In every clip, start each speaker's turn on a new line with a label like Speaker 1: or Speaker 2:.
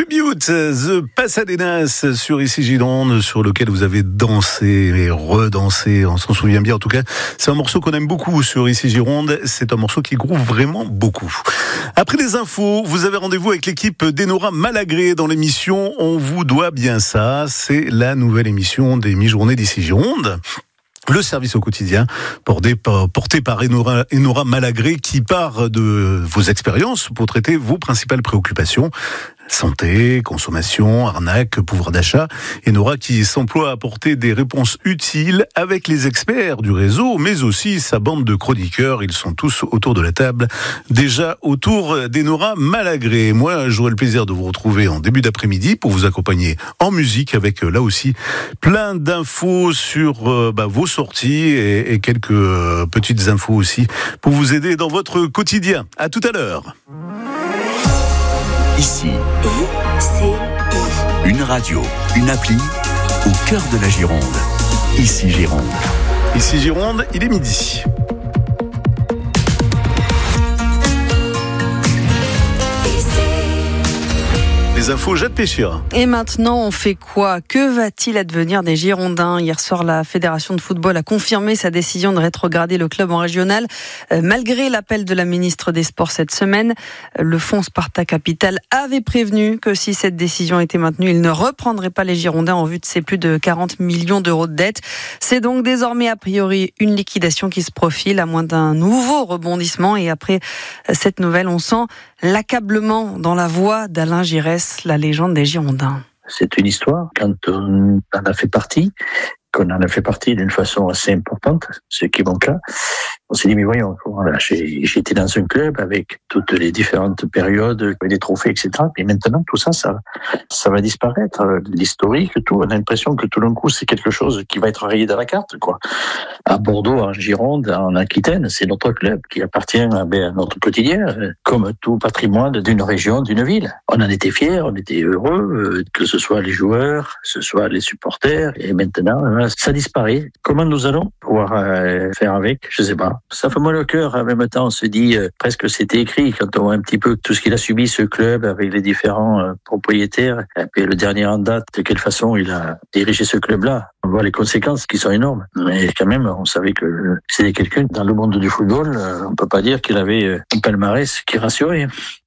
Speaker 1: Tribute, The Pasadenas sur Ici Gironde, sur lequel vous avez dansé et redansé, on s'en souvient bien en tout cas. C'est un morceau qu'on aime beaucoup sur Ici Gironde, c'est un morceau qui groove vraiment beaucoup. Après les infos, vous avez rendez-vous avec l'équipe d'Enora Malagré dans l'émission On vous doit bien ça, c'est la nouvelle émission des mi-journées d'Ici Gironde. Le service au quotidien porté par Enora Malagré qui part de vos expériences pour traiter vos principales préoccupations. Santé, consommation, arnaque, pouvoir d'achat. Enora qui s'emploie à apporter des réponses utiles avec les experts du réseau, mais aussi sa bande de chroniqueurs. Ils sont tous autour de la table, déjà autour d'Enora Malagré. Moi, j'aurai le plaisir de vous retrouver en début d'après-midi pour vous accompagner en musique avec, là aussi, plein d'infos sur vos sorties et quelques petites infos aussi pour vous aider dans votre quotidien. À tout à l'heure.
Speaker 2: Ici, une radio, une appli au cœur de la Gironde. Ici Gironde.
Speaker 1: Ici Gironde, il est midi. Les infos, Jade Péchira.
Speaker 3: Et maintenant, on fait quoi ? Que va-t-il advenir des Girondins ? Hier soir, la Fédération de football a confirmé sa décision de rétrograder le club en régional, malgré l'appel de la ministre des Sports cette semaine. Le fonds Sparta Capital avait prévenu que si cette décision était maintenue, il ne reprendrait pas les Girondins en vue de ses plus de 40 millions d'euros de dette. C'est donc désormais a priori une liquidation qui se profile, à moins d'un nouveau rebondissement. Et après cette nouvelle, on sent l'accablement dans la voix d'Alain Giresse, la légende des Girondins.
Speaker 4: C'est une histoire, quand on en a fait partie, qu'on en a fait partie d'une façon assez importante, ce qui est mon cas, on s'est dit, mais voyons, voilà, j'étais dans un club avec toutes les différentes périodes, des trophées, etc. Et maintenant, tout ça, ça va disparaître. L'historique, tout, on a l'impression que tout d'un coup, c'est quelque chose qui va être rayé dans la carte, quoi. À Bordeaux, en Gironde, en Aquitaine, c'est notre club qui appartient à notre quotidien, comme tout patrimoine d'une région, d'une ville. On en était fiers, on était heureux, que ce soit les joueurs, que ce soit les supporters, et maintenant, ça disparaît. Comment nous allons pouvoir faire avec? Je sais pas. Ça fait mal au cœur. En même temps, on se dit presque c'était écrit quand on voit un petit peu tout ce qu'il a subi, ce club, avec les différents propriétaires. Et puis le dernier en date, de quelle façon il a dirigé ce club-là. On voit les conséquences qui sont énormes. Mais quand même, on savait que c'était quelqu'un dans le monde du football. On peut pas dire qu'il avait un palmarès qui rassurait.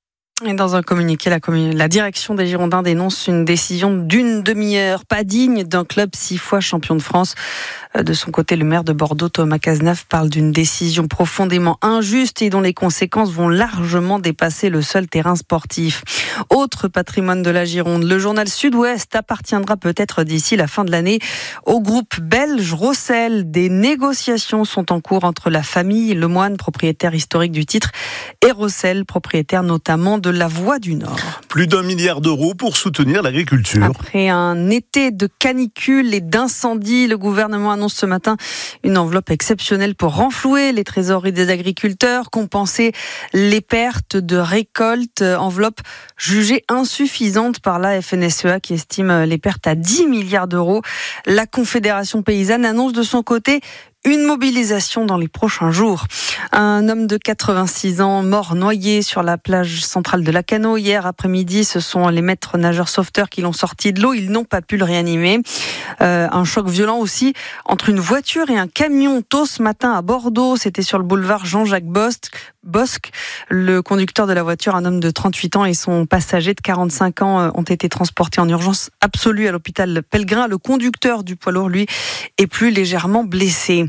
Speaker 3: Et dans un communiqué, la direction des Girondins dénonce une décision d'une demi-heure, pas digne d'un club 6 fois champion de France. De son côté, le maire de Bordeaux, Thomas Cazenave, parle d'une décision profondément injuste et dont les conséquences vont largement dépasser le seul terrain sportif. Autre patrimoine de la Gironde, le journal Sud-Ouest appartiendra peut-être d'ici la fin de l'année au groupe belge Rossel. Des négociations sont en cours entre la famille Lemoine, propriétaire historique du titre, et Rossel, propriétaire notamment de la Voie du Nord.
Speaker 1: Plus d'1 milliard d'euros pour soutenir l'agriculture.
Speaker 3: Après un été de canicule et d'incendies, le gouvernement annonce ce matin une enveloppe exceptionnelle pour renflouer les trésoreries des agriculteurs, compenser les pertes de récolte. Enveloppe jugée insuffisante par la FNSEA qui estime les pertes à 10 milliards d'euros. La Confédération paysanne annonce de son côté une mobilisation dans les prochains jours. Un homme de 86 ans mort noyé sur la plage centrale de Lacanau hier après-midi. Ce sont les maîtres nageurs sauveteurs qui l'ont sorti de l'eau. Ils n'ont pas pu le réanimer. Un choc violent aussi entre une voiture et un camion tôt ce matin à Bordeaux. C'était sur le boulevard Jean-Jacques Bosc. Le conducteur de la voiture, un homme de 38 ans, et son passager de 45 ans ont été transportés en urgence absolue à l'hôpital Pellegrin. Le conducteur du poids lourd, lui, est plus légèrement blessé.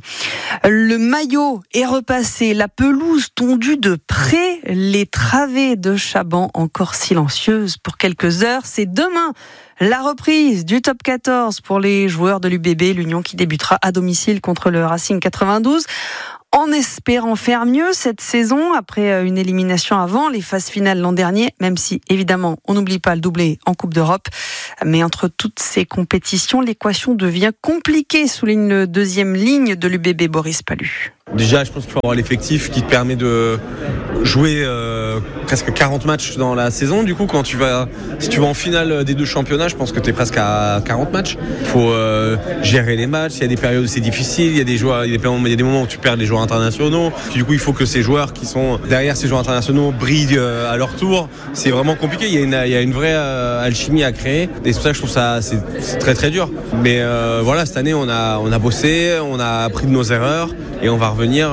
Speaker 3: Le maillot est repassé, la pelouse tondue de près, les travées de Chaban encore silencieuses pour quelques heures. C'est demain la reprise du top 14 pour les joueurs de l'UBB, l'Union qui débutera à domicile contre le Racing 92. En espérant faire mieux cette saison, après une élimination avant les phases finales l'an dernier, même si, évidemment, on n'oublie pas le doublé en Coupe d'Europe. Mais entre toutes ces compétitions, l'équation devient compliquée, souligne le deuxième ligne de l'UBB, Boris Pallu.
Speaker 5: Déjà, je pense qu'il faut avoir l'effectif qui te permet de jouer presque 40 matchs dans la saison. Du coup, si tu vas en finale des 2 championnats, je pense que tu es presque à 40 matchs. Il faut gérer les matchs. Il y a des périodes où c'est difficile. Il y a des moments où tu perds les joueurs internationaux. Puis, du coup, il faut que ces joueurs qui sont derrière ces joueurs internationaux brillent à leur tour. C'est vraiment compliqué. Il y a une vraie alchimie à créer. Et c'est pour ça que je trouve ça c'est très très dur. Mais voilà, cette année, on a bossé, on a appris de nos erreurs et on va revenir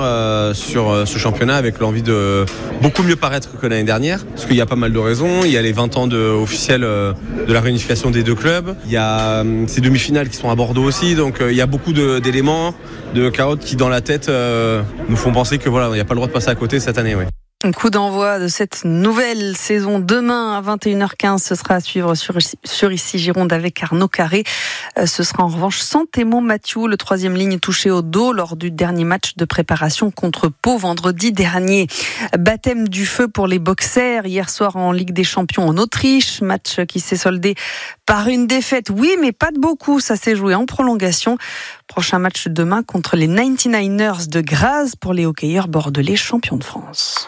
Speaker 5: sur ce championnat avec l'envie de beaucoup mieux paraître que l'année dernière, parce qu'il y a pas mal de raisons. Il y a les 20 ans officiels de la réunification des 2 clubs. Il y a ces demi-finales qui sont à Bordeaux aussi, donc il y a beaucoup d'éléments, de carottes qui dans la tête nous font penser que voilà, il n'y a pas le droit de passer à côté cette année. Oui.
Speaker 3: Un coup d'envoi de cette nouvelle saison demain à 21h15. Ce sera à suivre sur Ici Gironde avec Arnaud Carré. Ce sera en revanche sans Thémon Mathieu, le 3e ligne touché au dos lors du dernier match de préparation contre Pau vendredi dernier. Baptême du feu pour les boxers hier soir en Ligue des Champions en Autriche. Match qui s'est soldé par une défaite. Oui, mais pas de beaucoup. Ça s'est joué en prolongation. Prochain match demain contre les 99ers de Graz pour les hockeyeurs bordelais champions de France.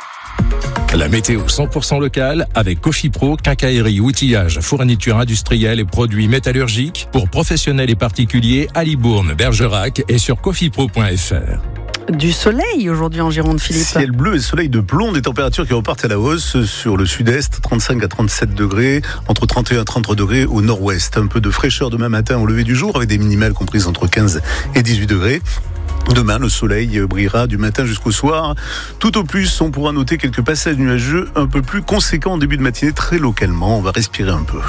Speaker 6: La météo 100% locale avec Cofipro, quincaillerie, outillage, fourniture industrielle et produits métallurgiques pour professionnels et particuliers à Libourne, Bergerac et sur cofipro.fr.
Speaker 3: Du soleil aujourd'hui en Gironde, Philippe.
Speaker 1: Ciel bleu et soleil de plomb, des températures qui repartent à la hausse sur le sud-est, 35 à 37 degrés, entre 31 à 33 degrés au nord-ouest. Un peu de fraîcheur demain matin au lever du jour avec des minimales comprises entre 15 et 18 degrés. Demain, le soleil brillera du matin jusqu'au soir. Tout au plus, on pourra noter quelques passages nuageux un peu plus conséquents en début de matinée, très localement. On va respirer un peu.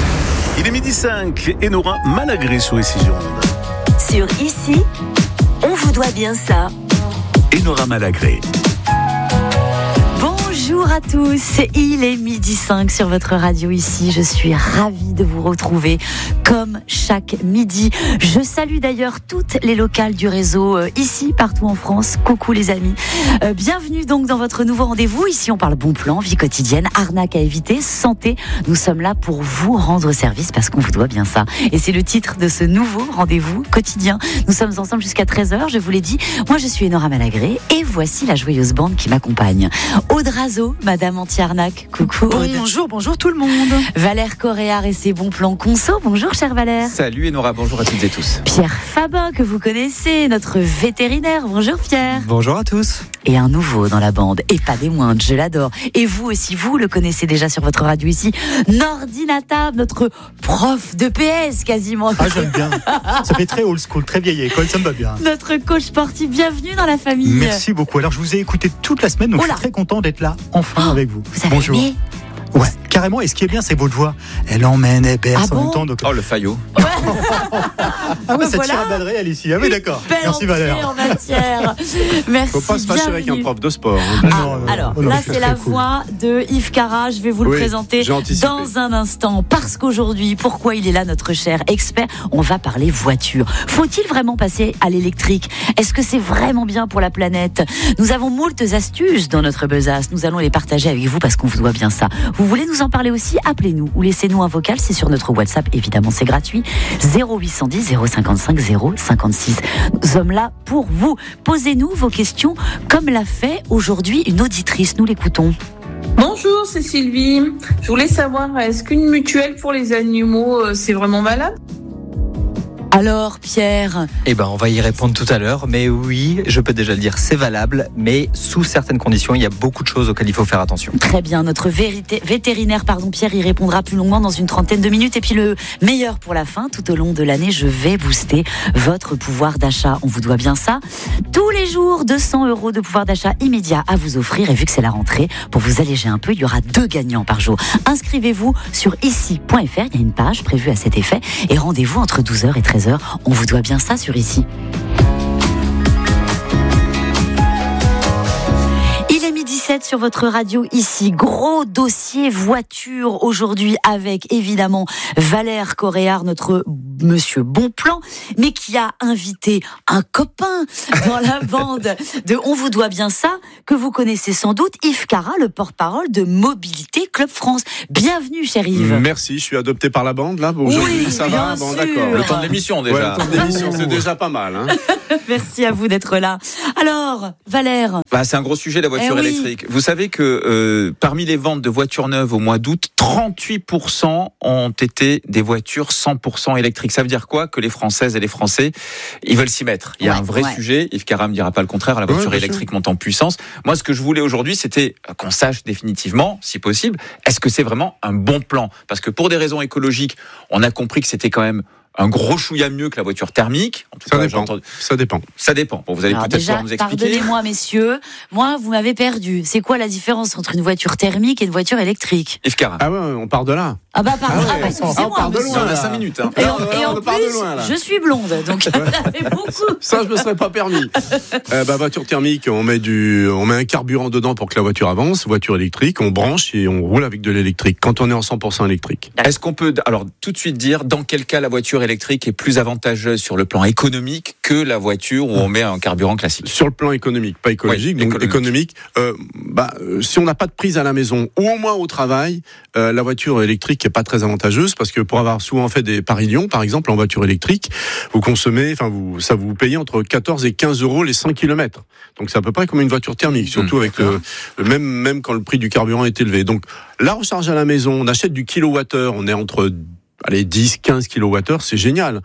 Speaker 1: Il est 12h05 et Nora Malagré sur Ici Gironde.
Speaker 7: Sur Ici, on vous doit bien ça.
Speaker 2: Enora Malagré.
Speaker 7: Bonjour à tous, il est 12h05 sur votre radio Ici. Je suis ravie de vous retrouver comme chaque midi. Je salue d'ailleurs toutes les locales du réseau Ici, partout en France. Coucou les amis. Bienvenue donc dans votre nouveau rendez-vous. Ici, on parle bon plan, vie quotidienne, arnaque à éviter, santé. Nous sommes là pour vous rendre service parce qu'on vous doit bien ça. Et c'est le titre de ce nouveau rendez-vous quotidien. Nous sommes ensemble jusqu'à 13h, je vous l'ai dit. Moi, je suis Enora Malagré et voici la joyeuse bande qui m'accompagne. Aude Razo, Madame Anti-Arnaque, coucou.
Speaker 8: Bonjour tout le monde.
Speaker 7: Valère Coréard et ses bons plans conso. Bonjour cher Valère.
Speaker 8: Salut Enora, bonjour à toutes et tous.
Speaker 7: Pierre Fabin, que vous connaissez, notre vétérinaire. Bonjour Pierre.
Speaker 8: Bonjour à tous.
Speaker 7: Et un nouveau dans la bande, et pas des moindres, je l'adore. Et vous aussi, vous le connaissez déjà sur votre radio Ici. Nordinata, notre prof de PS quasiment.
Speaker 9: Ah, j'aime bien. Ça fait très old school, très vieille école, ça me va bien.
Speaker 7: Notre coach sportif, bienvenue dans la famille.
Speaker 9: Merci beaucoup. Alors, je vous ai écouté toute la semaine, donc je suis très content d'être là, enfin, avec vous.
Speaker 7: Vous avez
Speaker 9: Bonjour.
Speaker 7: aimé ?
Speaker 9: Ouais, carrément. Et ce qui est bien, c'est votre voix. Elle emmène, elle berce en même temps. Donc...
Speaker 8: Oh, le faillot.
Speaker 9: Ah ouais, ça tire à balles réelles ici. Ah oui, d'accord. Merci Valère.
Speaker 7: En matière. Merci.
Speaker 8: Faut pas se fâcher avec un prof de sport.
Speaker 7: Alors, là, c'est la voix de Yves Cara. Je vais vous le présenter dans un instant. Parce qu'aujourd'hui, pourquoi il est là, notre cher expert ? On va parler voiture. Faut-il vraiment passer à l'électrique ? Est-ce que c'est vraiment bien pour la planète ? Nous avons moult astuces dans notre besace. Nous allons les partager avec vous parce qu'on vous doit bien ça. Vous voulez nous en parler aussi ? Appelez-nous ou laissez-nous un vocal. C'est sur notre WhatsApp, évidemment, c'est gratuit. 0810 055 056. Nous sommes là pour vous. Posez-nous vos questions comme l'a fait aujourd'hui une auditrice. Nous l'écoutons.
Speaker 10: Bonjour, c'est Sylvie. Je voulais savoir, est-ce qu'une mutuelle pour les animaux, c'est vraiment valable ?
Speaker 7: Alors, Pierre ?
Speaker 11: Eh ben, on va y répondre tout à l'heure. Mais oui, je peux déjà le dire, c'est valable. Mais sous certaines conditions, il y a beaucoup de choses auxquelles il faut faire attention.
Speaker 7: Très bien. Notre vétérinaire, Pierre, y répondra plus longuement dans une trentaine de minutes. Et puis le meilleur pour la fin, tout au long de l'année, je vais booster votre pouvoir d'achat. On vous doit bien ça. Tous les jours, 200 € de pouvoir d'achat immédiat à vous offrir. Et vu que c'est la rentrée, pour vous alléger un peu, il y aura 2 gagnants par jour. Inscrivez-vous sur ici.fr. Il y a une page prévue à cet effet. Et rendez-vous entre 12h et 13h. On vous doit bien ça sur Ici. Il est 12h17 sur votre radio Ici. Gros dossier voiture aujourd'hui avec évidemment Valère Coréard, notre Monsieur Bonplan, mais qui a invité un copain dans la bande de On vous doit bien ça, que vous connaissez sans doute, Yves Cara, le porte-parole de Mobilité Club France. Bienvenue, cher Yves.
Speaker 12: Merci, je suis adopté par la bande, là. Aujourd'hui,
Speaker 7: oui,
Speaker 12: ça
Speaker 7: bien
Speaker 12: va. Bon,
Speaker 7: sûr.
Speaker 12: d'accord.
Speaker 8: Le temps de l'émission, déjà.
Speaker 12: Ouais, le temps de l'émission, c'est déjà pas mal. Hein.
Speaker 7: Merci à vous d'être là. Alors, Valère.
Speaker 8: C'est un gros sujet, la voiture électrique. Vous savez que parmi les ventes de voitures neuves au mois d'août, 38% ont été des voitures 100% électriques. Ça veut dire quoi? Que les Françaises et les Français, ils veulent s'y mettre. Il y a un vrai sujet. Yves Cara me dira pas le contraire. La voiture électrique monte en puissance. Moi, ce que je voulais aujourd'hui, c'était qu'on sache définitivement, si possible, est-ce que c'est vraiment un bon plan? Parce que pour des raisons écologiques, on a compris que c'était quand même un gros chouïa mieux que la voiture thermique. En tout cas,
Speaker 12: ça dépend.
Speaker 8: Ça dépend. Bon, vous allez peut-être pouvoir nous expliquer.
Speaker 7: Pardonnez-moi, messieurs. Moi, vous m'avez perdu. C'est quoi la différence entre une voiture thermique et une voiture électrique?
Speaker 8: Yves Cara.
Speaker 12: Ah ouais, on part de là.
Speaker 7: Ah bah pardon. Excusez-moi.
Speaker 12: On part de loin.
Speaker 8: On a 5 minutes. Hein.
Speaker 7: Et en plus, je suis blonde, donc ça fait beaucoup.
Speaker 12: Ça, je me serais pas permis. Voiture thermique, on met un carburant dedans pour que la voiture avance. Voiture électrique, on branche et on roule avec de l'électrique. Quand on est en 100% électrique.
Speaker 8: Est-ce qu'on peut, alors, tout de suite dire dans quel cas la voiture électrique est plus avantageuse sur le plan économique que la voiture où on met un carburant classique?
Speaker 12: Sur le plan économique, pas écologique.
Speaker 8: Oui,
Speaker 12: donc économique. Si on n'a pas de prise à la maison ou au moins au travail, la voiture électrique est pas très avantageuse parce que pour avoir souvent fait des Paris-Lyon, par exemple, en voiture électrique, vous consommez, vous payez entre 14 et 15 euros les 100 km. Donc c'est à peu près comme une voiture thermique, surtout avec même quand le prix du carburant est élevé. Donc la recharge à la maison, on achète du kilowattheure, on est entre 10, 15 kWh, c'est génial.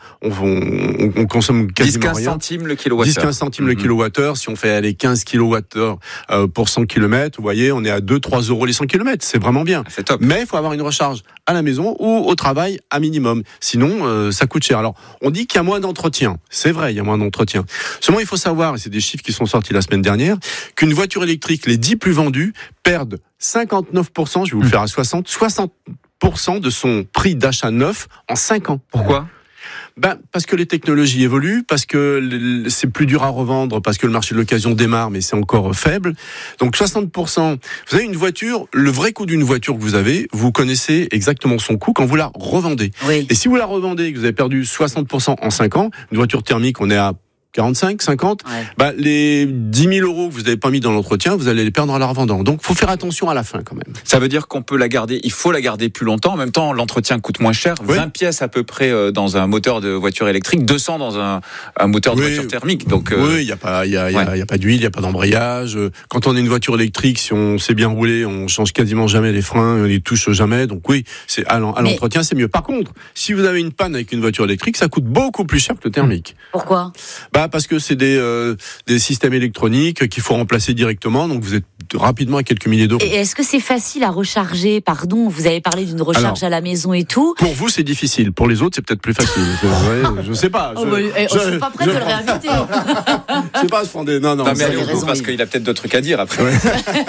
Speaker 12: On consomme quasiment
Speaker 8: 10-15
Speaker 12: rien.
Speaker 8: centimes le kilowattheure.
Speaker 12: 10-15 centimes le kilowattheure. Si on fait aller 15 kWh pour 100 km, vous voyez, on est à 2-3 euros les 100 km. C'est vraiment bien.
Speaker 8: C'est top.
Speaker 12: Mais il faut avoir une recharge à la maison ou au travail à minimum. Sinon, ça coûte cher. Alors, on dit qu'il y a moins d'entretien. C'est vrai, il y a moins d'entretien. Seulement, il faut savoir, et c'est des chiffres qui sont sortis la semaine dernière, qu'une voiture électrique, les 10 plus vendues, perdent 59%, je vais vous le faire à 60% de son prix d'achat neuf en 5 ans.
Speaker 8: Pourquoi ?
Speaker 12: Parce que les technologies évoluent, parce que c'est plus dur à revendre, parce que le marché de l'occasion démarre, mais c'est encore faible. Donc 60%. Vous avez une voiture, le vrai coût d'une voiture que vous avez, vous connaissez exactement son coût quand vous la revendez. Oui. Et si vous la revendez et que vous avez perdu 60% en 5 ans, une voiture thermique, on est à 45, 50, les 10 000 euros que vous n'avez pas mis dans l'entretien, vous allez les perdre en la revendant. Donc, il faut faire attention à la fin, quand même.
Speaker 8: Ça veut dire qu'on peut la garder, il faut la garder plus longtemps. En même temps, l'entretien coûte moins cher. 20 pièces à peu près dans un moteur de voiture électrique, 200 dans un moteur de voiture thermique. Donc,
Speaker 12: oui, il y a pas d'huile, il y a pas d'embrayage. Quand on a une voiture électrique, si on sait bien rouler, on change quasiment jamais les freins, on les touche jamais. Donc oui, c'est à l'entretien, c'est mieux. Par contre, si vous avez une panne avec une voiture électrique, ça coûte beaucoup plus cher que le thermique.
Speaker 7: Pourquoi ?
Speaker 12: Parce que c'est des systèmes électroniques qu'il faut remplacer directement, donc vous êtes rapidement à quelques milliers d'euros.
Speaker 7: Et est-ce que c'est facile à recharger ? Pardon, vous avez parlé d'une recharge à la maison et tout.
Speaker 12: Pour vous, c'est difficile. Pour les autres, c'est peut-être plus facile. Je sais pas.
Speaker 7: Je suis pas prête de le réinviter.
Speaker 12: Je sais pas, non,
Speaker 8: mais allez au bout, parce qu'il a peut-être d'autres trucs à dire après.
Speaker 12: Ouais.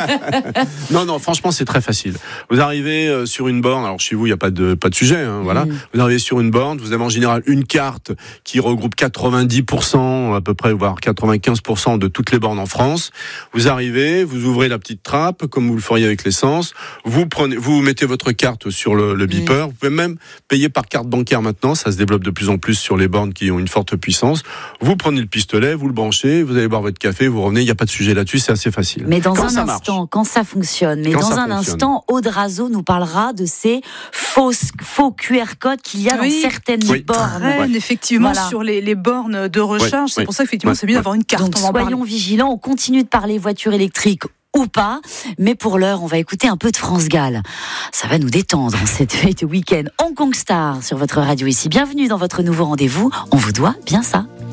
Speaker 12: Non, franchement, c'est très facile. Vous arrivez sur une borne, alors chez vous, il n'y a pas de sujet, voilà. Vous arrivez sur une borne, vous avez en général une carte qui regroupe 90%, à peu près, voire 95% de toutes les bornes en France. Vous arrivez, vous ouvrez la petite trappe, comme vous le feriez avec l'essence. Vous mettez votre carte sur le beeper. Vous pouvez même payer par carte bancaire maintenant. Ça se développe de plus en plus sur les bornes qui ont une forte puissance. Vous prenez le pistolet, vous le branchez, vous allez boire votre café, vous revenez. Il n'y a pas de sujet là-dessus. C'est assez facile.
Speaker 7: Mais dans un instant, quand ça fonctionne, instant, Aude Razo nous parlera de ces faux QR codes qu'il y a dans certaines bornes.
Speaker 13: Effectivement, sur les bornes de recharge. C'est pour ça qu'effectivement, c'est mieux d'avoir une carte.
Speaker 7: Donc soyons vigilants. On continue de parler voiture électrique ou pas, mais pour l'heure, on va écouter un peu de France Gall. Ça va nous détendre en cette fête week-end Hong Kong Star sur votre radio ici. Bienvenue dans votre nouveau rendez-vous. On vous doit bien ça.